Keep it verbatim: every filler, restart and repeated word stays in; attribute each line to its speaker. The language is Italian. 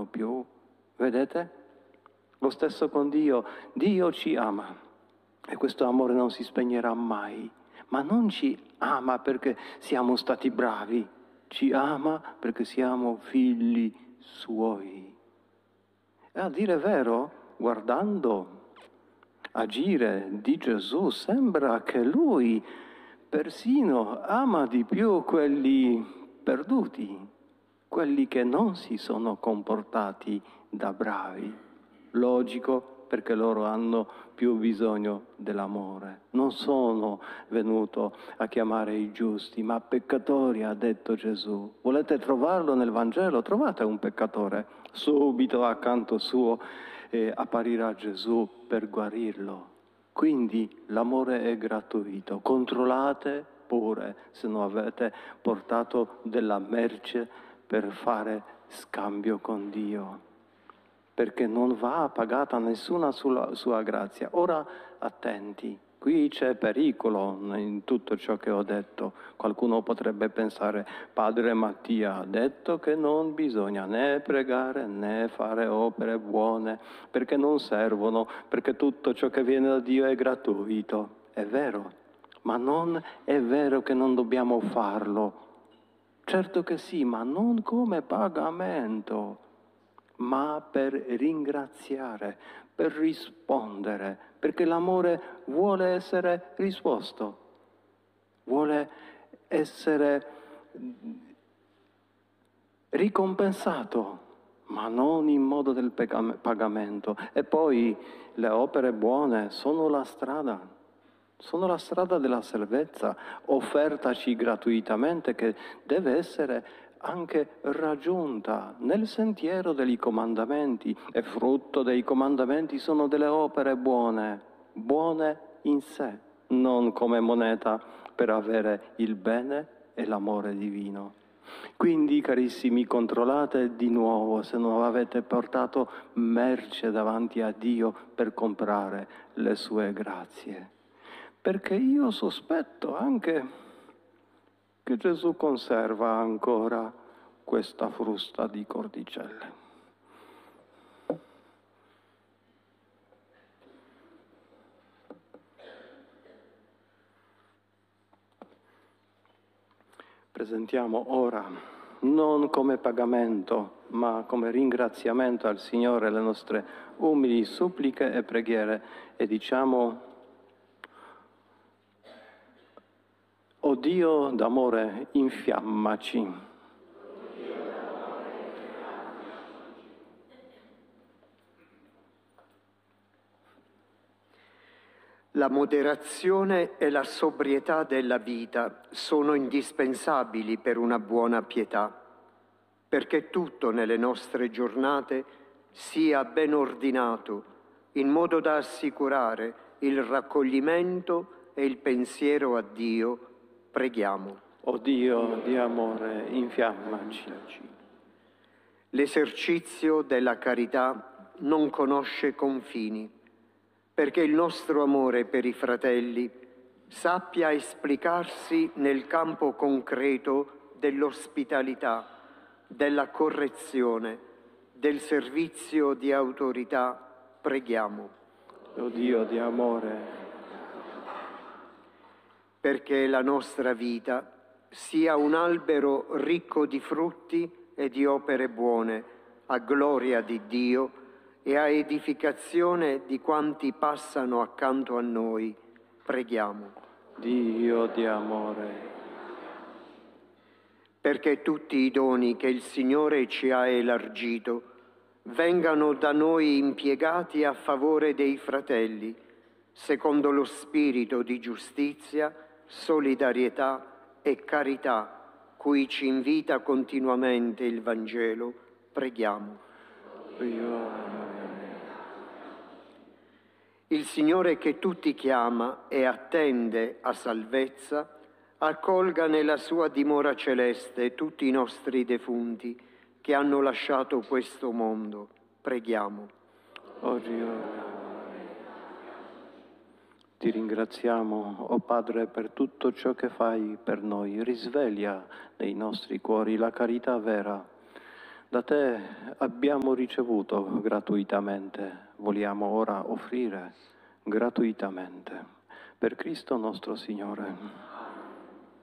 Speaker 1: amano più. Vedete? Lo stesso con Dio. Dio ci ama e questo amore non si spegnerà mai, ma non ci ama perché siamo stati bravi, ci ama perché siamo figli Suoi. E a dire vero, guardando agire di Gesù, sembra che Lui persino ama di più quelli perduti, quelli che non si sono comportati da bravi. Logico, perché loro hanno più bisogno dell'amore. Non sono venuto a chiamare i giusti, ma peccatori, ha detto Gesù. Volete trovarlo nel Vangelo? Trovate un peccatore. Subito accanto suo eh, apparirà Gesù per guarirlo. Quindi l'amore è gratuito. Controllate pure se non avete portato della merce per fare scambio con Dio, perché non va pagata nessuna sua, sua grazia. Ora attenti, qui c'è pericolo in tutto ciò che ho detto. Qualcuno potrebbe pensare, padre Mattia ha detto che non bisogna né pregare né fare opere buone, perché non servono, perché tutto ciò che viene da Dio è gratuito. È vero, ma non è vero che non dobbiamo farlo. Certo che sì, ma non come pagamento, ma per ringraziare, per rispondere, perché l'amore vuole essere risposto, vuole essere ricompensato, ma non in modo del pagamento. E poi le opere buone sono la strada, sono la strada della salvezza, offertaci gratuitamente, che deve essere anche raggiunta nel sentiero dei comandamenti, e frutto dei comandamenti sono delle opere buone, buone in sé, non come moneta per avere il bene e l'amore divino. Quindi, carissimi, controllate di nuovo se non avete portato merce davanti a Dio per comprare le sue grazie. Perché io sospetto anche che Gesù conserva ancora questa frusta di cordicelle. Presentiamo ora, non come pagamento, ma come ringraziamento al Signore, le nostre umili suppliche e preghiere, e diciamo: O Dio d'amore, infiammaci.
Speaker 2: La moderazione e la sobrietà della vita sono indispensabili per una buona pietà, perché tutto nelle nostre giornate sia ben ordinato, in modo da assicurare il raccoglimento e il pensiero a Dio. Preghiamo.
Speaker 1: O Dio di amore, infiammaci.
Speaker 2: L'esercizio della carità non conosce confini, perché il nostro amore per i fratelli sappia esplicarsi nel campo concreto dell'ospitalità, della correzione, del servizio di autorità. Preghiamo.
Speaker 1: O Dio di amore,
Speaker 2: perché la nostra vita sia un albero ricco di frutti e di opere buone, a gloria di Dio e a edificazione di quanti passano accanto a noi. Preghiamo.
Speaker 1: Dio di amore,
Speaker 2: perché tutti i doni che il Signore ci ha elargito vengano da noi impiegati a favore dei fratelli, secondo lo spirito di giustizia, solidarietà e carità cui ci invita continuamente il Vangelo. Preghiamo. Il Signore, che tutti chiama e attende a salvezza, accolga nella sua dimora celeste tutti i nostri defunti che hanno lasciato questo mondo. Preghiamo.
Speaker 1: O Dio, ti ringraziamo, o Padre, per tutto ciò che fai per noi. Risveglia nei nostri cuori la carità vera, Da te abbiamo ricevuto gratuitamente, vogliamo ora offrire gratuitamente. Per Cristo nostro Signore.